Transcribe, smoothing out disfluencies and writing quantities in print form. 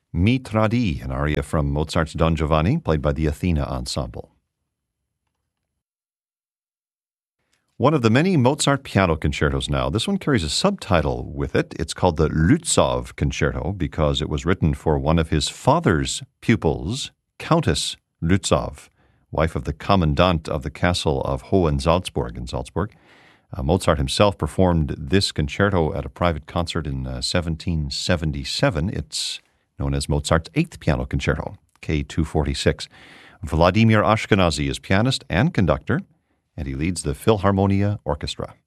Mi Tradi, an aria from Mozart's Don Giovanni, played by the Athena Ensemble. One of the many Mozart piano concertos now. This one carries a subtitle with it. It's called the Lützow Concerto because it was written for one of his father's pupils, Countess Lützow, wife of the commandant of the castle of Hohensalzburg in Salzburg. Mozart himself performed this concerto at a private concert in 1777. It's known as Mozart's 8th Piano Concerto, K246. Vladimir Ashkenazy is pianist and conductor, and he leads the Philharmonia Orchestra.